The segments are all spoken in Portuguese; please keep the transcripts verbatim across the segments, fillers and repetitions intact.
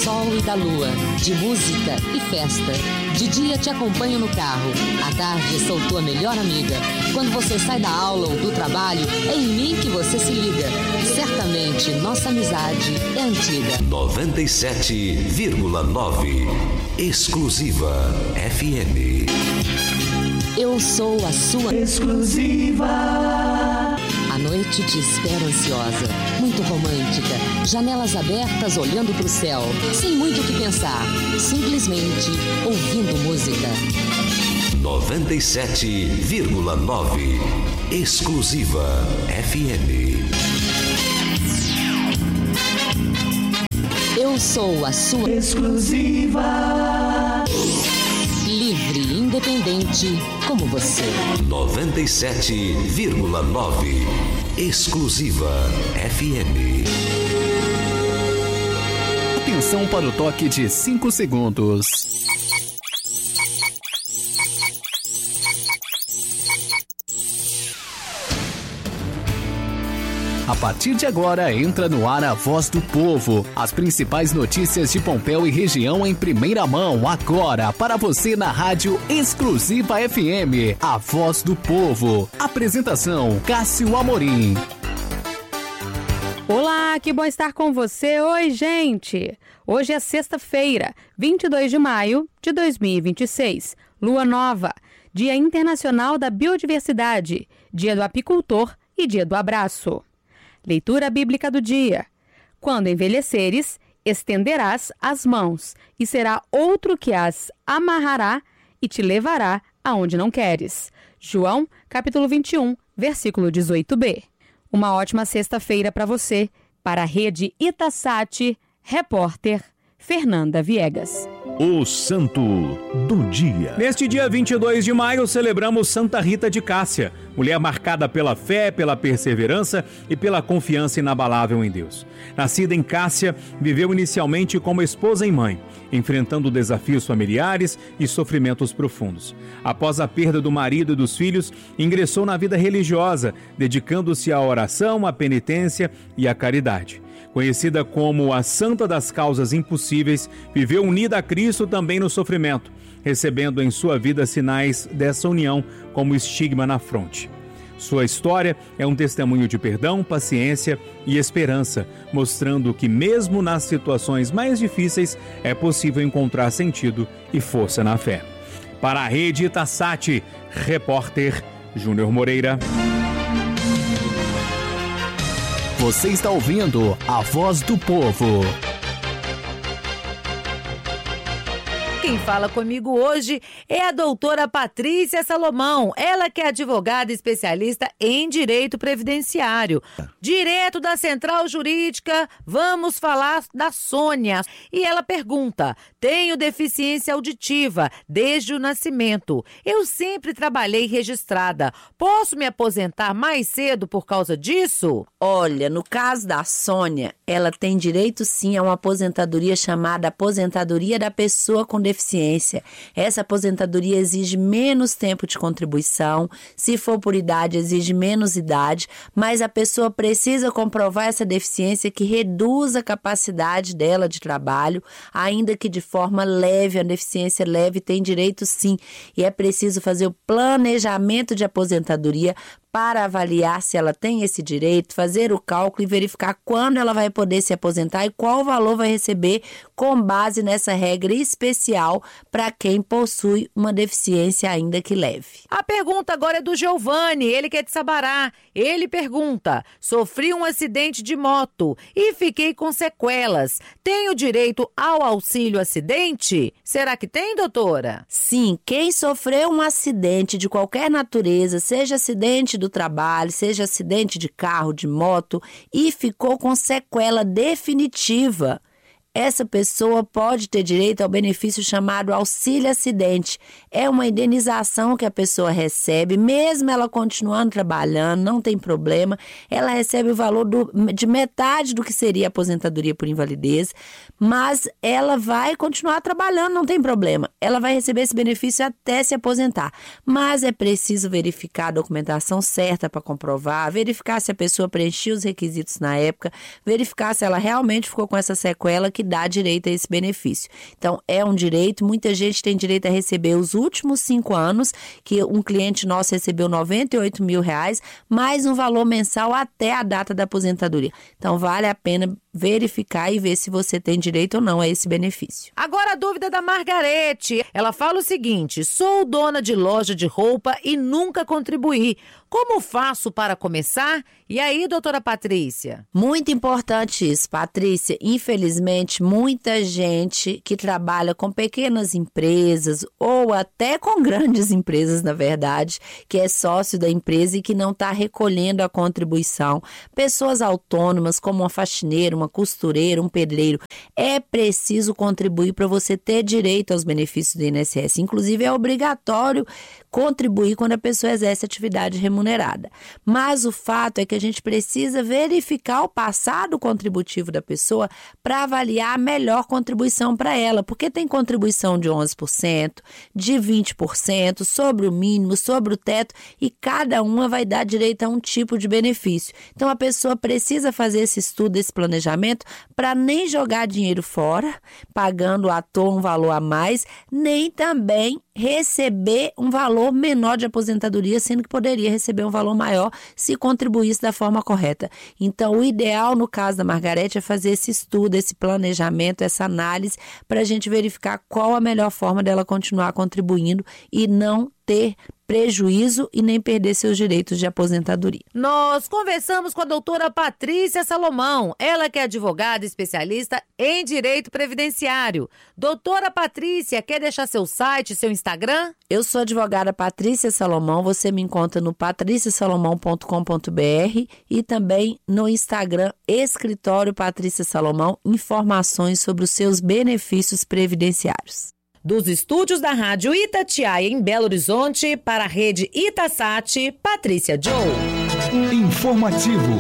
sol e da lua, de música e festa. De dia te acompanho no carro, à tarde sou tua melhor amiga. Quando você sai da aula ou do trabalho, é em mim que você se liga. Certamente nossa amizade é antiga. noventa e sete vírgula nove Exclusiva F M. Eu sou a sua exclusiva. A noite te espera ansiosa, muito romântica, janelas abertas olhando pro céu, sem muito o que pensar, simplesmente ouvindo música. noventa e sete vírgula nove Exclusiva F M. Eu sou a sua exclusiva. Livre, independente, como você. noventa e sete vírgula nove Exclusiva F M. Atenção para o toque de cinco segundos. A partir de agora, entra no ar a Voz do Povo. As principais notícias de Pompéu e região em primeira mão, agora, para você na Rádio Exclusiva F M. A Voz do Povo. Apresentação, Cássio Amorim. Olá, que bom estar com você. Oi, gente! Hoje é sexta-feira, vinte e dois de maio de dois mil e vinte e seis. Lua nova, Dia Internacional da Biodiversidade, Dia do Apicultor e Dia do Abraço. Leitura bíblica do dia. Quando envelheceres, estenderás as mãos, e será outro que as amarrará e te levará aonde não queres. João, capítulo vinte e um, versículo dezoito b. Uma ótima sexta-feira para você. Para a Rede Itasat, repórter Fernanda Viegas. O Santo do Dia. Neste dia vinte e dois de maio, celebramos Santa Rita de Cássia, mulher marcada pela fé, pela perseverança e pela confiança inabalável em Deus. Nascida em Cássia, viveu inicialmente como esposa e mãe, enfrentando desafios familiares e sofrimentos profundos. Após a perda do marido e dos filhos, ingressou na vida religiosa, dedicando-se à oração, à penitência e à caridade. Conhecida como a Santa das Causas Impossíveis, viveu unida a Cristo também no sofrimento, recebendo em sua vida sinais dessa união como estigma na fronte. Sua história é um testemunho de perdão, paciência e esperança, mostrando que mesmo nas situações mais difíceis é possível encontrar sentido e força na fé. Para a Rede Itasat, repórter Júnior Moreira. Você está ouvindo a Voz do Povo. Quem fala comigo hoje é a doutora Patrícia Salomão, ela que é advogada especialista em direito previdenciário. Direto da Central Jurídica, vamos falar da Sônia. E ela pergunta: tenho deficiência auditiva desde o nascimento. Eu sempre trabalhei registrada. Posso me aposentar mais cedo por causa disso? Olha, no caso da Sônia, ela tem direito sim a uma aposentadoria chamada aposentadoria da pessoa com deficiência. Deficiência. Essa aposentadoria exige menos tempo de contribuição, se for por idade exige menos idade, mas a pessoa precisa comprovar essa deficiência que reduz a capacidade dela de trabalho, ainda que de forma leve. A deficiência leve tem direito sim, e é preciso fazer o planejamento de aposentadoria para avaliar se ela tem esse direito, fazer o cálculo e verificar quando ela vai poder se aposentar e qual valor vai receber com base nessa regra especial para quem possui uma deficiência ainda que leve. A pergunta agora é do Giovanni, ele que é de Sabará. Ele pergunta: sofri um acidente de moto e fiquei com sequelas. Tenho direito ao auxílio acidente? Será que tem, doutora? Sim, quem sofreu um acidente de qualquer natureza, seja acidente do trabalho, seja acidente de carro, de moto, e ficou com sequela definitiva, essa pessoa pode ter direito ao benefício chamado auxílio acidente. É uma indenização que a pessoa recebe, mesmo ela continuando trabalhando, não tem problema. Ela recebe o valor do, de metade do que seria a aposentadoria por invalidez, mas ela vai continuar trabalhando, não tem problema. Ela vai receber esse benefício até se aposentar. Mas é preciso verificar a documentação certa para comprovar, verificar se a pessoa preencheu os requisitos na época, verificar se ela realmente ficou com essa sequela, que que dá direito a esse benefício. Então, é um direito, muita gente tem direito a receber os últimos cinco anos, que um cliente nosso recebeu noventa e oito mil reais, mais um valor mensal até a data da aposentadoria. Então, vale a pena verificar e ver se você tem direito ou não a esse benefício. Agora a dúvida da Margarete. Ela fala o seguinte: sou dona de loja de roupa e nunca contribuí. Como faço para começar? E aí, doutora Patrícia? Muito importante isso, Patrícia. Infelizmente, muita gente que trabalha com pequenas empresas ou até com grandes empresas, na verdade, que é sócio da empresa e que não está recolhendo a contribuição. Pessoas autônomas, como uma faxineira, uma costureira, um pedreiro. É preciso contribuir para você ter direito aos benefícios do I N S S. Inclusive, é obrigatório contribuir quando a pessoa exerce atividade remunerada. Mas o fato é que a gente precisa verificar o passado contributivo da pessoa para avaliar a melhor contribuição para ela, porque tem contribuição de onze por cento, de vinte por cento, sobre o mínimo, sobre o teto, e cada uma vai dar direito a um tipo de benefício. Então, a pessoa precisa fazer esse estudo, esse planejamento, para nem jogar dinheiro fora, pagando à toa um valor a mais, nem também receber um valor menor de aposentadoria, sendo que poderia receber um valor maior se contribuísse da forma correta. Então, o ideal, no caso da Margarete, é fazer esse estudo, esse planejamento, essa análise, para a gente verificar qual a melhor forma dela continuar contribuindo e não ter prejuízo e nem perder seus direitos de aposentadoria. Nós conversamos com a doutora Patrícia Salomão, ela que é advogada especialista em direito previdenciário. Doutora Patrícia, quer deixar seu site, seu Instagram? Eu sou advogada Patrícia Salomão, você me encontra no patricia salomão ponto com ponto b r e também no Instagram Escritório Patrícia Salomão, informações sobre os seus benefícios previdenciários. Dos estúdios da Rádio Itatiaia, em Belo Horizonte, para a rede Itasat, Patrícia Joe. Informativo.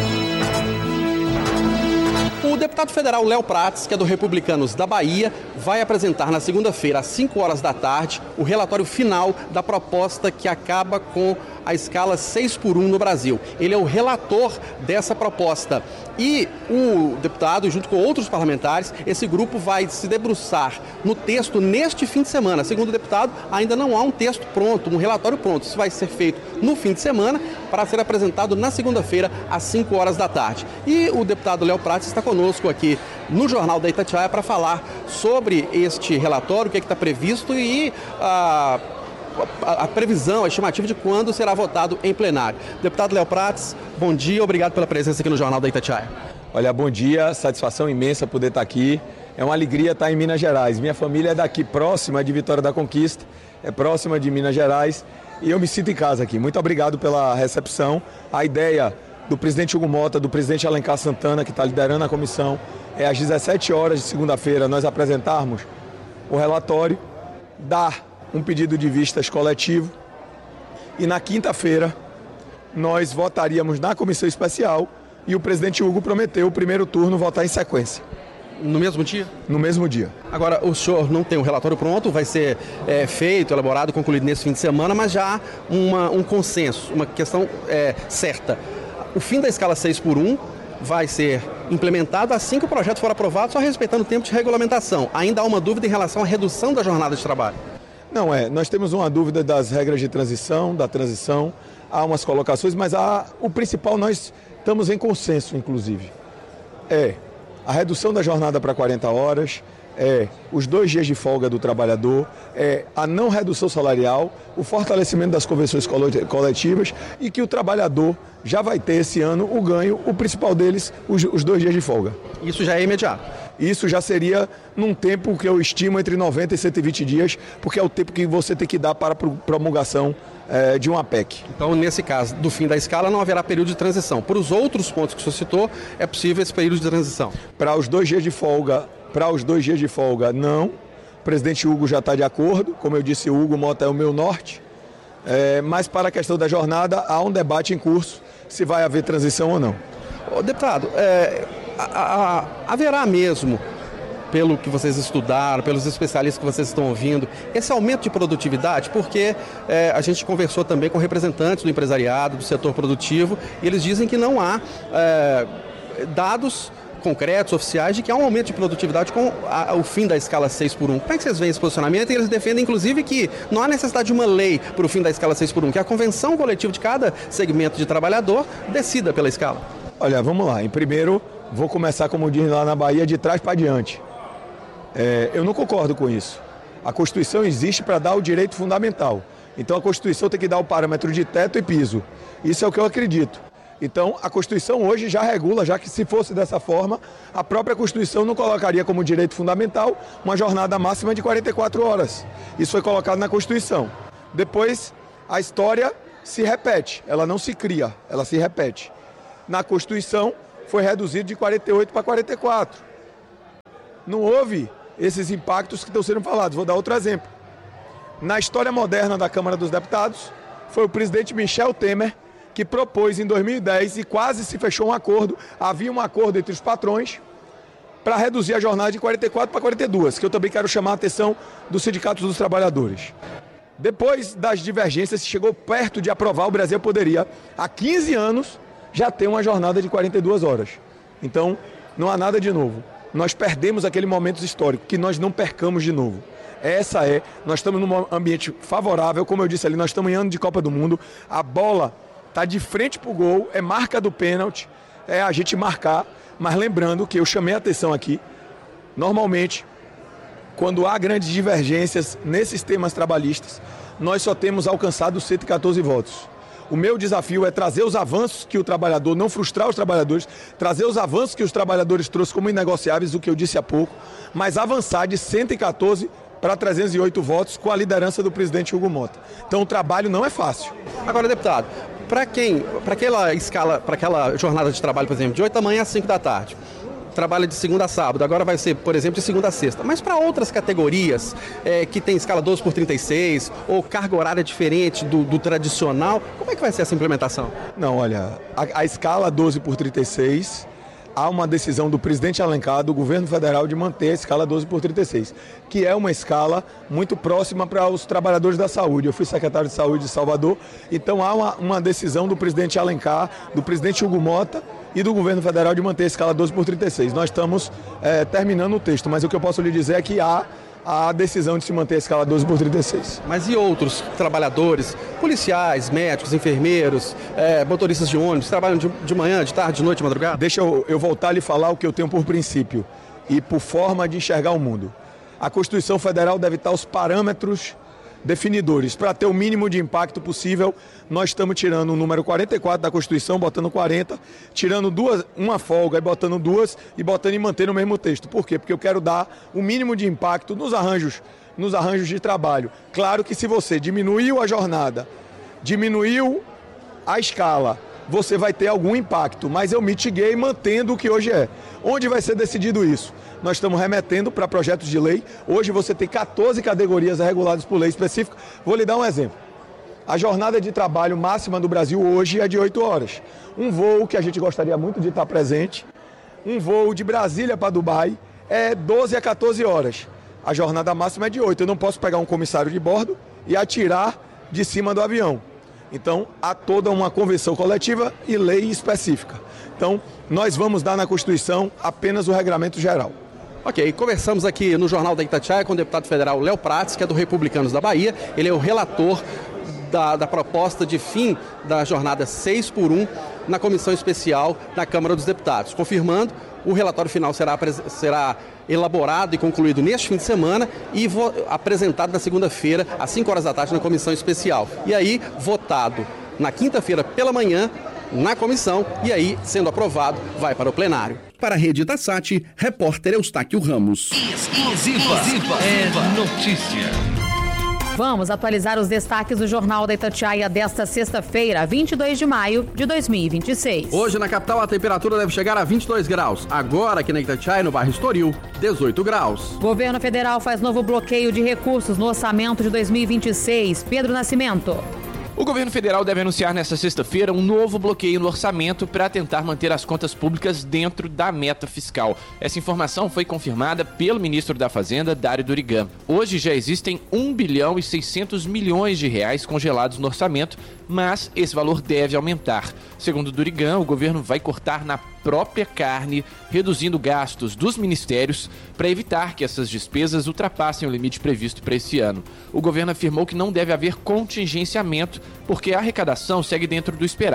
O deputado federal Léo Prates, que é do Republicanos da Bahia, vai apresentar na segunda-feira, às cinco horas da tarde, o relatório final da proposta que acaba com a escala seis por um no Brasil. Ele é o relator dessa proposta. E o deputado, junto com outros parlamentares, esse grupo vai se debruçar no texto neste fim de semana. Segundo o deputado, ainda não há um texto pronto, um relatório pronto. Isso vai ser feito no fim de semana para ser apresentado na segunda-feira, às cinco horas da tarde. E o deputado Léo Prates está conosco aqui no Jornal da Itatiaia para falar sobre este relatório, o que é que está previsto e a... A, a previsão, a estimativa de quando será votado em plenário. Deputado Léo Prates, bom dia, obrigado pela presença aqui no Jornal da Itatiaia. Olha, bom dia, satisfação imensa poder estar aqui. É uma alegria estar em Minas Gerais. Minha família é daqui, próxima de Vitória da Conquista, é próxima de Minas Gerais e eu me sinto em casa aqui. Muito obrigado pela recepção. A ideia do presidente Hugo Mota, do presidente Alencar Santana, que está liderando a comissão, é às dezessete horas de segunda-feira nós apresentarmos o relatório, dar um pedido de vistas coletivo e na quinta-feira nós votaríamos na comissão especial e o presidente Hugo prometeu o primeiro turno votar em sequência. No mesmo dia? No mesmo dia. Agora, o senhor não tem um relatório pronto, vai ser é, feito, elaborado, concluído nesse fim de semana, mas já há uma, um consenso, uma questão é, certa. O fim da escala seis por um vai ser implementado assim que o projeto for aprovado, só respeitando o tempo de regulamentação. Ainda há uma dúvida em relação à redução da jornada de trabalho. Não é, nós temos uma dúvida das regras de transição, da transição, há umas colocações, mas há, o principal nós estamos em consenso, inclusive, é a redução da jornada para quarenta horas, é os dois dias de folga do trabalhador, é a não redução salarial, o fortalecimento das convenções coletivas e que o trabalhador já vai ter esse ano o ganho, o principal deles, os, os dois dias de folga. Isso já é imediato? Isso já seria num tempo que eu estimo entre noventa e cento e vinte dias, porque é o tempo que você tem que dar para a promulgação é, de uma P E C. Então, nesse caso, do fim da escala, não haverá período de transição. Por os outros pontos que o senhor citou, é possível esse período de transição? Para os dois dias de folga, para os dois dias de folga, não. O presidente Hugo já está de acordo. Como eu disse, o Hugo Mota é o meu norte. É, mas para a questão da jornada, há um debate em curso se vai haver transição ou não. Ô, deputado, é, a, a, haverá mesmo, pelo que vocês estudaram, pelos especialistas que vocês estão ouvindo, esse aumento de produtividade? Porque é, a gente conversou também com representantes do empresariado, do setor produtivo, e eles dizem que não há é, dados concretos, oficiais, de que há um aumento de produtividade com a, o fim da escala seis por um. Como é que vocês veem esse posicionamento? E eles defendem, inclusive, que não há necessidade de uma lei para o fim da escala seis por um, que a convenção coletiva de cada segmento de trabalhador decida pela escala. Olha, vamos lá. Em primeiro, vou começar, como diz lá na Bahia, de trás para diante. É, eu não concordo com isso. A Constituição existe para dar o direito fundamental. Então a Constituição tem que dar o parâmetro de teto e piso. Isso é o que eu acredito. Então a Constituição hoje já regula, já que se fosse dessa forma, a própria Constituição não colocaria como direito fundamental uma jornada máxima de quarenta e quatro horas. Isso foi colocado na Constituição. Depois a história se repete, ela não se cria, ela se repete. Na Constituição foi reduzido de quarenta e oito para quarenta e quatro. Não houve esses impactos que estão sendo falados. Vou dar outro exemplo. Na história moderna da Câmara dos Deputados, foi o presidente Michel Temer que propôs em dois mil e dez e quase se fechou um acordo, havia um acordo entre os patrões para reduzir a jornada de quarenta e quatro para quarenta e dois, que eu também quero chamar a atenção dos sindicatos dos trabalhadores. Depois das divergências, chegou perto de aprovar, o Brasil poderia, há quinze anos, já ter uma jornada de quarenta e duas horas. Então, não há nada de novo. Nós perdemos aquele momento histórico, que nós não percamos de novo. Essa é, nós estamos num ambiente favorável, como eu disse ali, nós estamos em ano de Copa do Mundo, a bola está de frente para o gol, é marca do pênalti, é a gente marcar, mas lembrando que eu chamei a atenção aqui, normalmente, quando há grandes divergências nesses temas trabalhistas, nós só temos alcançado cento e quatorze votos. O meu desafio é trazer os avanços que o trabalhador, não frustrar os trabalhadores, trazer os avanços que os trabalhadores trouxeram como inegociáveis, o que eu disse há pouco, mas avançar de cento e quatorze para trezentos e oito votos com a liderança do presidente Hugo Mota. Então o trabalho não é fácil. Agora, deputado, para quem, para aquela escala, para aquela jornada de trabalho, por exemplo, de oito da manhã às cinco da tarde, trabalha de segunda a sábado, agora vai ser, por exemplo, de segunda a sexta. Mas para outras categorias é, que tem escala doze por trinta e seis ou carga horária diferente do, do tradicional, como é que vai ser essa implementação? Não, olha, a, a escala doze por trinta e seis, há uma decisão do presidente Alencar, do governo federal, de manter a escala doze por trinta e seis, que é uma escala muito próxima para os trabalhadores da saúde. Eu fui secretário de saúde de Salvador, então há uma, uma decisão do presidente Alencar, do presidente Hugo Mota e do governo federal de manter a escala doze por trinta e seis. Nós estamos é, terminando o texto, mas o que eu posso lhe dizer é que há a decisão de se manter a escala doze por trinta e seis. Mas e outros trabalhadores, policiais, médicos, enfermeiros, é, motoristas de ônibus, trabalham de, de manhã, de tarde, de noite, de madrugada? Deixa eu, eu voltar a lhe falar o que eu tenho por princípio e por forma de enxergar o mundo. A Constituição Federal deve estar os parâmetros definidores. Para ter o mínimo de impacto possível, nós estamos tirando o número quarenta e quatro da Constituição, botando quarenta, tirando duas, uma folga e botando duas e botando e mantendo o mesmo texto. Por quê? Porque eu quero dar o mínimo de impacto nos arranjos, nos arranjos de trabalho. Claro que se você diminuiu a jornada, diminuiu a escala, você vai ter algum impacto, mas eu mitiguei mantendo o que hoje é. Onde vai ser decidido isso? Nós estamos remetendo para projetos de lei. Hoje você tem quatorze categorias reguladas por lei específica. Vou lhe dar um exemplo. A jornada de trabalho máxima do Brasil hoje é de oito horas. Um voo que a gente gostaria muito de estar presente, um voo de Brasília para Dubai, é doze a quatorze horas. A jornada máxima é de oito. Eu não posso pegar um comissário de bordo e atirar de cima do avião. Então, há toda uma convenção coletiva e lei específica. Então, nós vamos dar na Constituição apenas o regramento geral. Ok, conversamos aqui no Jornal da Itatiaia com o deputado federal Léo Prates, que é do Republicanos da Bahia. Ele é o relator da, da proposta de fim da jornada seis por um na comissão especial da Câmara dos Deputados. Confirmando, o relatório final será, será elaborado e concluído neste fim de semana e vo, apresentado na segunda-feira, às cinco horas da tarde, na comissão especial. E aí, votado na quinta-feira pela manhã, na comissão, e aí, sendo aprovado, vai para o plenário. Para a Rede Itasat, repórter Eustáquio Ramos. Exclusiva, Exclusiva. É notícia. Vamos atualizar os destaques do Jornal da Itatiaia desta sexta-feira, vinte e dois de maio de dois mil e vinte e seis. Hoje na capital a temperatura deve chegar a vinte e dois graus. Agora aqui na Itatiaia, no bairro Estoril, dezoito graus. Governo Federal faz novo bloqueio de recursos no orçamento de dois mil e vinte e seis. Pedro Nascimento. O governo federal deve anunciar nesta sexta-feira um novo bloqueio no orçamento para tentar manter as contas públicas dentro da meta fiscal. Essa informação foi confirmada pelo ministro da Fazenda, Dário Durigan. Hoje já existem um bilhão e seiscentos milhões de reais congelados no orçamento, mas esse valor deve aumentar. Segundo Durigan, o governo vai cortar na própria carne, reduzindo gastos dos ministérios para evitar que essas despesas ultrapassem o limite previsto para esse ano. O governo afirmou que não deve haver contingenciamento, porque a arrecadação segue dentro do esperado.